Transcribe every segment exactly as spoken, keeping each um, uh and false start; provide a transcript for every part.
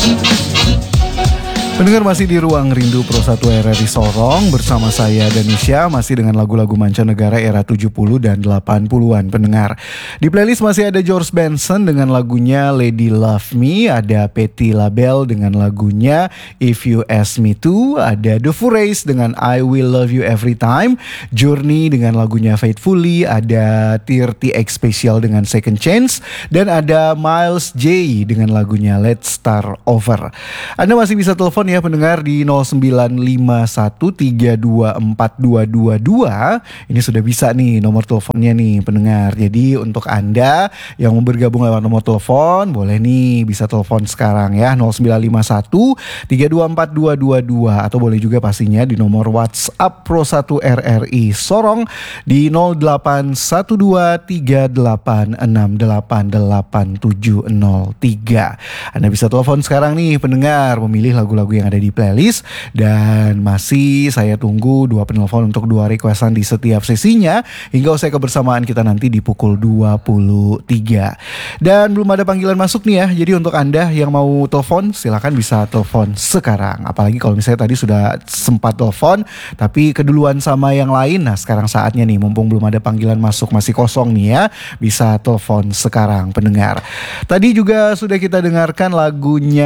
Pendengar masih di Ruang Rindu Pro satu R R I Sorong bersama saya Danisha, masih dengan lagu-lagu mancanegara era tujuh puluh dan delapan puluhan pendengar. Di playlist masih ada George Benson dengan lagunya Lady Love Me, ada Patti LaBelle dengan lagunya If You Ask Me To, ada The Furries dengan I Will Love You Every Time, Journey dengan lagunya Faithfully, ada thirty X Special dengan Second Chance, dan ada Miles J dengan lagunya Let's Start Over. Anda masih bisa telepon ya pendengar di nol sembilan lima satu tiga dua empat dua dua dua. Ini sudah bisa nih nomor teleponnya nih pendengar. Jadi untuk Anda yang mau bergabung lewat nomor telepon, boleh nih bisa telepon sekarang ya, nol sembilan lima satu tiga dua empat dua dua dua, atau boleh juga pastinya di nomor WhatsApp Pro satu R R I Sorong di nol delapan satu dua tiga delapan enam delapan delapan tujuh nol tiga. Anda bisa telepon sekarang nih pendengar, memilih lagu-lagu yang ada di playlist, dan masih saya tunggu dua penelpon untuk dua requestan di setiap sesinya hingga usai kebersamaan kita nanti di pukul dua puluh tiga. Dan belum ada panggilan masuk nih ya. Jadi untuk Anda yang mau telepon silakan bisa telepon sekarang. Apalagi kalau misalnya tadi sudah sempat telepon tapi keduluan sama yang lain. Nah, sekarang saatnya nih, mumpung belum ada panggilan masuk, masih kosong nih ya, bisa telepon sekarang pendengar. Tadi juga sudah kita dengarkan lagunya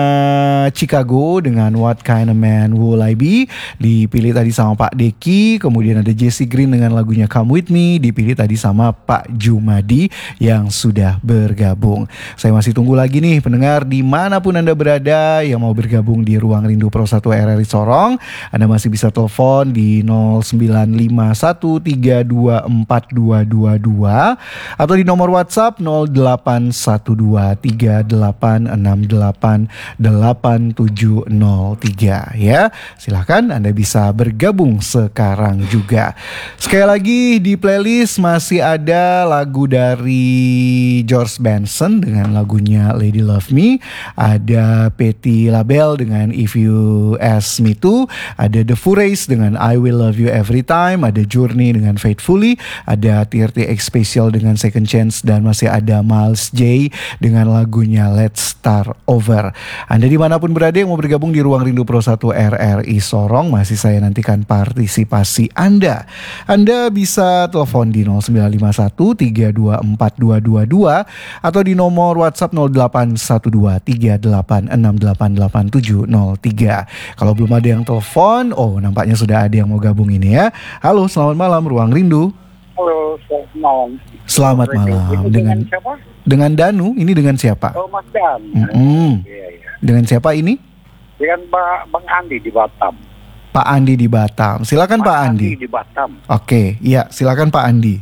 Chicago dengan What Kind of Man Will I Be, dipilih tadi sama Pak Deki. Kemudian ada Jesse Green dengan lagunya Come With Me, dipilih tadi sama Pak Jumadi yang sudah bergabung. Saya masih tunggu lagi nih pendengar dimanapun Anda berada yang mau bergabung di Ruang Rindu Pro satu R R I Sorong. Anda masih bisa telepon di nol sembilan lima satu tiga dua empat dua dua dua atau di nomor WhatsApp nol delapan satu dua tiga delapan enam delapan delapan tujuh nol tiga ya. Silahkan Anda bisa bergabung sekarang juga. Sekali lagi di playlist masih ada lagu dari George Benson dengan lagunya Lady Love Me, ada Patti LaBelle dengan If You Ask Me To, ada The Furries dengan I Will Love You Every Time, ada Journey dengan Faithfully, ada thirty X Special dengan Second Chance, dan masih ada Miles J dengan lagunya Let's Start Over. Anda dimanapun berada yang mau bergabung di Ruang Rindu Pro satu R R I Sorong, masih saya nantikan partisipasi Anda. Anda bisa telepon di nol sembilan lima satu tiga dua empat dua dua dua atau di nomor WhatsApp nol delapan satu dua tiga delapan enam delapan delapan tujuh nol tiga. Kalau belum ada yang telepon, oh nampaknya sudah ada yang mau gabung ini ya. Halo, selamat malam Ruang Rindu. Halo, selamat malam. Selamat malam. Ini dengan, dengan siapa? Dengan Danu. Ini dengan siapa? Oh, Mas Dan. Mm-hmm. Iya, iya. Dengan siapa ini? Dengan Pak Bang Andi di Batam. Pak Andi di Batam. Silakan Pak Andi. Andi di Batam. Oke, iya, silakan Pak Andi.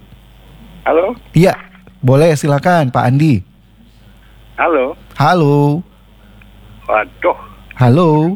Halo? Iya, boleh silakan Pak Andi. Halo. Halo. Waduh. Halo.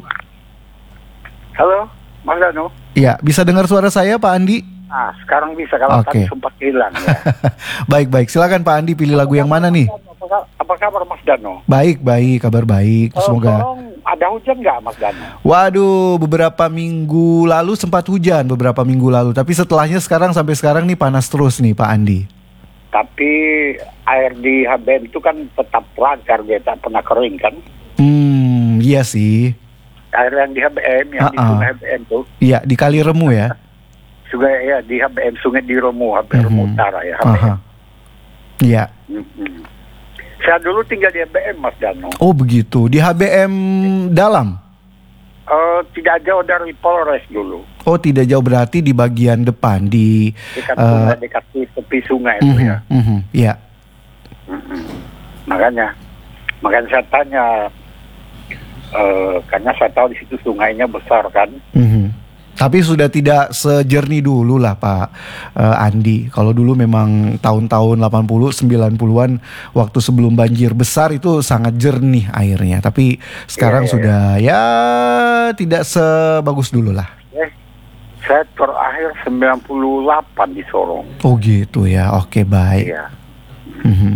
Halo, Mas Danu. Iya, bisa dengar suara saya Pak Andi? Ah, sekarang bisa, kalau okay. tadi sempat hilang ya. Baik-baik, silakan Pak Andi pilih lagu yang mana nih? Apa, apa kabar Mas Danu? Baik, baik, kabar baik. Oh, Semoga. Tolong, ada hujan nggak Mas Danu? Waduh, beberapa minggu lalu sempat hujan, beberapa minggu lalu. Tapi setelahnya sekarang sampai sekarang nih panas terus nih Pak Andi. Tapi air di H B M itu kan tetap lancar, dia tak pernah kering kan? Hmm, iya sih. Air yang di H B M, yang uh-uh. di sungai H B M tuh. Iya, di Kali Remu ya. Sungai ya, di H B M, sungai di Remu, H B M mm-hmm. Remu Utara ya. Iya. Mm-hmm. Saya dulu tinggal di H B M Mas Dano. Oh begitu, di H B M dalam? Uh, tidak jauh dari Polres dulu. Oh tidak jauh, berarti di bagian depan di dekat uh, sungai, dekat tepi sungai itu mm-hmm, ya. Mm-hmm, ya. Mm-hmm. Makanya, makanya saya tanya, uh, karena saya tahu di situ sungainya besar kan. Mm-hmm. Tapi sudah tidak sejernih dulu lah Pak uh, Andi. Kalau dulu memang tahun-tahun delapan puluh, sembilan puluhan waktu sebelum banjir besar itu sangat jernih airnya. Tapi sekarang yeah, yeah, sudah yeah. ya tidak sebagus dulu lah. Eh, saya terakhir sembilan puluh delapan di Sorong. Oh gitu ya, oke baik. Iya. Mm-hmm.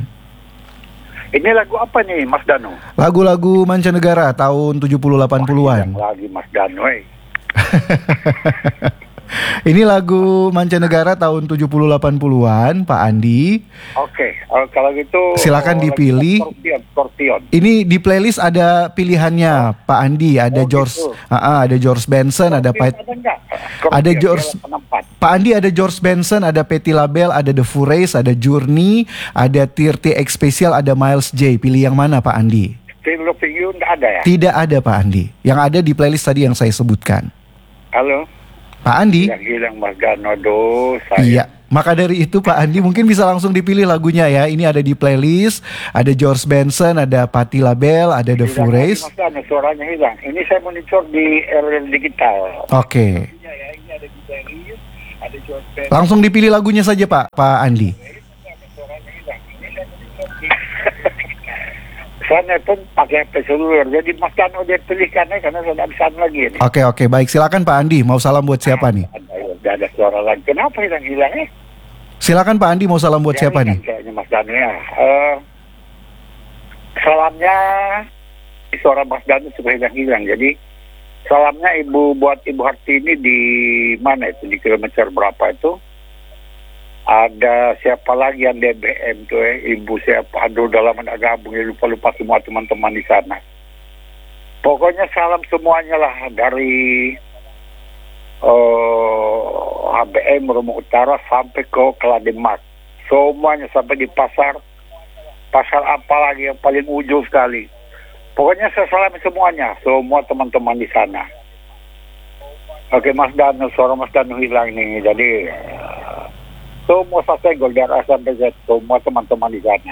Ini lagu apa nih Mas Dano? Lagu-lagu mancanegara tahun tujuh puluh delapan puluhan. Wah, lagi Mas Dano eh. Ini lagu mancanegara tahun tujuh puluh delapan puluhan, Pak Andi. Oke, oh, kalau gitu Silakan oh, dipilih. Scorpion, Scorpion. Ini di playlist ada pilihannya, Pak Andi. Ada Oh, George, gitu. ah, ah, ada George Benson, ada Scorpion Pat, ada nggak? Scorpion, ada George, dia delapan empat. Pak Andi ada George Benson, ada Patti LaBelle, ada The Furries, ada Journey, ada tiga puluh X Special, ada Miles J. Pilih yang mana, Pak Andi? Still Loving You nggak ada ya? Tidak ada, Pak Andi. Yang ada di playlist tadi yang saya sebutkan. Halo? Pak Andi? Yang hilang Mas Gano, do saya. Iya. Maka dari itu Pak Andi mungkin bisa langsung dipilih lagunya ya. Ini ada di playlist, ada George Benson, ada Patti LaBelle, ada The Hilang Furries. lagi, Mas Gano, suaranya hilang. Ini saya monitor di R L digital. Oke. Ya, ya, ini ada di playlist, ada George Ben. Langsung dipilih lagunya saja Pak, Pak Andi. Suaranya hilang. Ini saya monitor di saya pun pakai H P seluler. Jadi Mas Gano dia pilihkannya karena saya tidak bisa lagi ini. Oke oke baik, silakan Pak Andi. Mau salam buat siapa nih? Ada, ada, ada suara lagi. Kenapa hilang-hilang ya? Silakan Pak Andi, mau salam buat siapa nih? Kayaknya Mas Gano ya. Uh, salamnya suara Mas Gano sudah hilang-hilang. Jadi salamnya ibu buat Ibu Hartini di mana itu, di kilometer berapa itu? Ada siapa lagi yang D B M tuh ya? Ibu siapa? Aduh, dalam anak gabung ya, lupa-lupa semua teman-teman di sana. Pokoknya salam semuanya lah dari uh, H B M Rumah Utara sampai ke Klademak. Semuanya sampai di pasar. Pasar apa lagi yang paling ujung sekali. Pokoknya saya salam semuanya, semua teman-teman di sana. Oke Mas Danu, suara Mas Danu hilang nih. Jadi uh, semua saya dari A sampai Z, semua teman-teman di sana.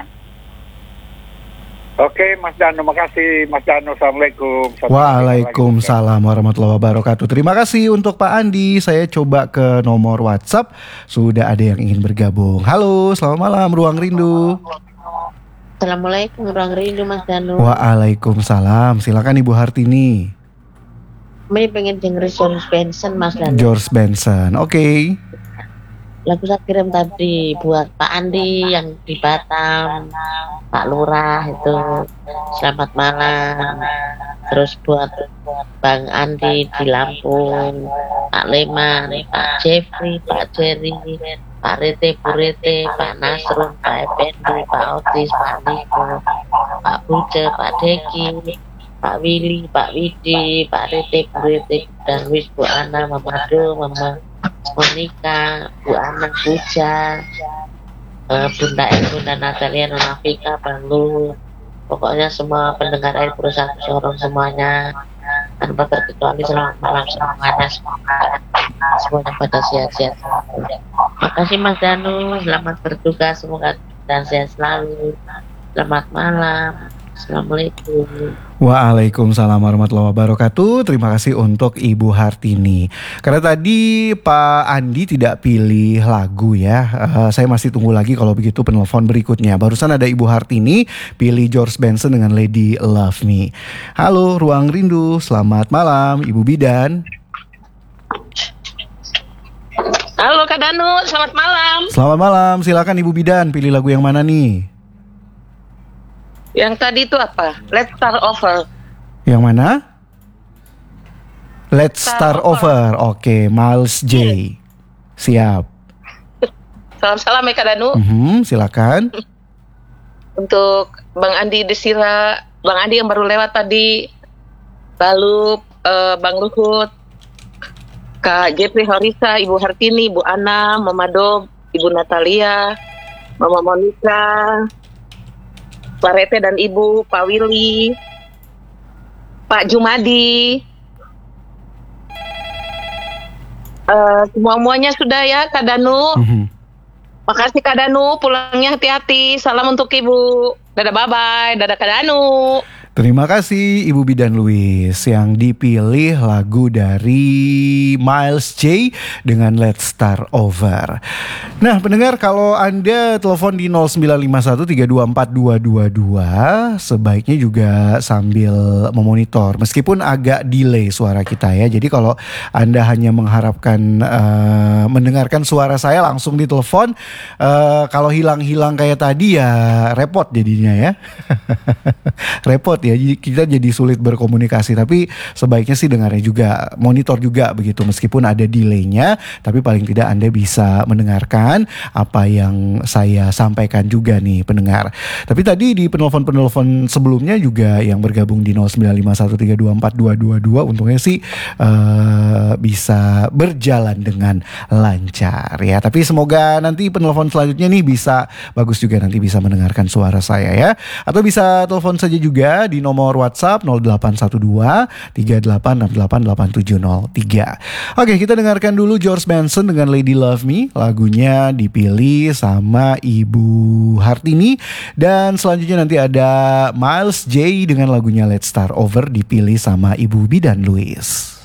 Oke Mas Danu, makasih Mas Danu. Assalamualaikum. Waalaikumsalam warahmatullahi wabarakatuh. Terima kasih untuk Pak Andi. Saya coba ke nomor WhatsApp. Sudah ada yang ingin bergabung. Halo, selamat malam Ruang Rindu. Assalamualaikum Ruang Rindu Mas Danu. Waalaikumsalam. Silakan Ibu Hartini. Kami pengen denger George Benson Mas Danu. George Benson, oke. Okay. Lagu saya kirim tadi buat Pak Andi yang di Batam, Pak Lurah itu selamat malam. Terus buat Bang Andi di Lampung, Pak Leman, Pak Jeffrey, Pak Jerry, Pak Rete Purete, Pak Nasrun, Pak Effendi, Pak Otis, Pak Niko, Pak Buce, Pak Deki, Pak Willy, Pak Widi, Pak Rete Purete, dan Wis, Bu Ana, Mama Do, Mama Monika, Bu Ana, Puja, uh, Bunda El, Bunda Natalia, Nona Vika, Bang Lu, pokoknya semua pendengar air perusahaan sorong semuanya, tanpa terkecuali selamat malam semuanya, semoga semuanya pada sehat-sehat. Makasih Mas Danu, selamat bertugas, semoga dan sehat selalu. Selamat malam. Assalamualaikum. Waalaikumsalam warahmatullahi wabarakatuh. Terima kasih untuk Ibu Hartini. Karena tadi Pak Andi tidak pilih lagu ya, uh, saya masih tunggu lagi kalau begitu penelpon berikutnya. Barusan ada Ibu Hartini pilih George Benson dengan Lady Love Me. Halo Ruang Rindu, selamat malam Ibu Bidan. Halo Kak Danu, selamat malam. Selamat malam, silakan Ibu Bidan pilih lagu yang mana nih? Yang tadi itu apa? Let's Start Over. Yang mana? Let's Start, Start Over. Oke, Miles J. Siap. Salam-salam ya Kak Danu. Mm-hmm, silakan. Untuk Bang Andi Desira, Bang Andi yang baru lewat tadi, lalu uh, Bang Luhut, Kak Jeffrey Horisa, Ibu Hartini, Ibu Ana, Mama Do, Ibu Natalia, Mama Monica, Pak Rete dan Ibu, Pak Willy, Pak Jumadi, uh, semua-muanya sudah ya Kak Danu. Mm-hmm. Makasih Kak Danu, pulangnya hati-hati. Salam untuk Ibu. Dadah bye-bye, dadah Kak Danu. Terima kasih Ibu Bidan Luis yang dipilih lagu dari Miles J dengan Let's Start Over. Nah pendengar, kalau Anda telepon di nol sembilan lima satu tiga dua empat dua dua dua sebaiknya juga sambil memonitor meskipun agak delay suara kita ya. Jadi kalau Anda hanya mengharapkan uh, mendengarkan suara saya langsung di telepon, uh, kalau hilang-hilang kayak tadi ya repot jadinya ya. Repot ya, jadi kita jadi sulit berkomunikasi. Tapi sebaiknya sih dengarnya juga, monitor juga begitu, meskipun ada delaynya, tapi paling tidak Anda bisa mendengarkan apa yang saya sampaikan juga nih pendengar. Tapi tadi di penelpon-penelpon sebelumnya juga yang bergabung di nol sembilan lima satu tiga dua empat dua dua dua untungnya sih uh, bisa berjalan dengan lancar ya. Tapi semoga nanti penelpon selanjutnya nih bisa bagus juga, nanti bisa mendengarkan suara saya ya. Atau bisa telepon saja juga di nomor WhatsApp nol delapan satu dua tiga delapan enam delapan delapan tujuh nol tiga. Oke, kita dengarkan dulu George Benson dengan Lady Love Me. Lagunya dipilih sama Ibu Hartini. Dan selanjutnya nanti ada Miles J dengan lagunya Let's Start Over, dipilih sama Ibu Bidan Louis.